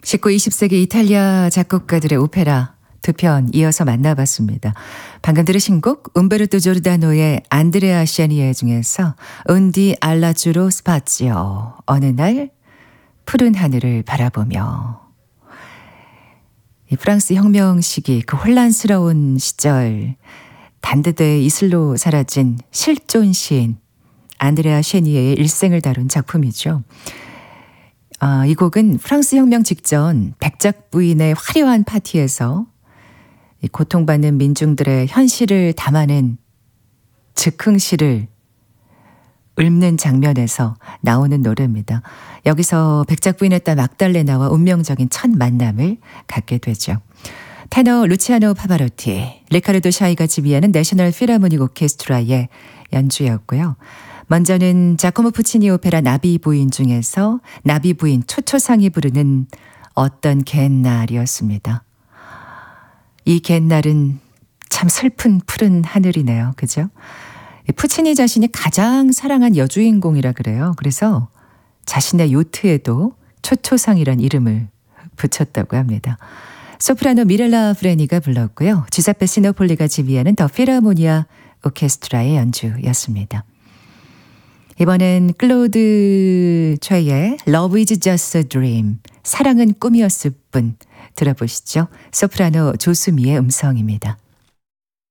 19, 20세기 이탈리아 작곡가들의 오페라 두 편 이어서 만나봤습니다. 방금 들으신 곡 움베르토 조르다노의 안드레아 샤니에 중에서 운디 알라주로 스파지오 어느 날 푸른 하늘을 바라보며. 이 프랑스 혁명 시기 그 혼란스러운 시절 단드대 이슬로 사라진 실존 시인 안드레아 샤니에의 일생을 다룬 작품이죠. 이 곡은 프랑스 혁명 직전 백작 부인의 화려한 파티에서 이 고통받는 민중들의 현실을 담아낸 즉흥시를 읊는 장면에서 나오는 노래입니다. 여기서 백작 부인의 딸 막달레나와 운명적인 첫 만남을 갖게 되죠. 테너 루치아노 파바로티, 리카르도 샤이가 지휘하는 내셔널 필하모닉 오케스트라의 연주였고요. 먼저는 자코모 푸치니 오페라 나비 부인 중에서 나비 부인 초초상이 부르는 어떤 갯날이었습니다. 이 갯날은 참 슬픈 푸른 하늘이네요. 그죠? 푸치니 자신이 가장 사랑한 여주인공이라 그래요. 그래서 자신의 요트에도 초초상이란 이름을 붙였다고 합니다. 소프라노 미렐라 프레니가 불렀고요. 주사페 시노폴리가 지휘하는 더 필하모니아 오케스트라의 연주였습니다. 이번엔 클로드 최의 Love is just a dream, 사랑은 꿈이었을 뿐 들어보시죠. 소프라노 조수미의 음성입니다.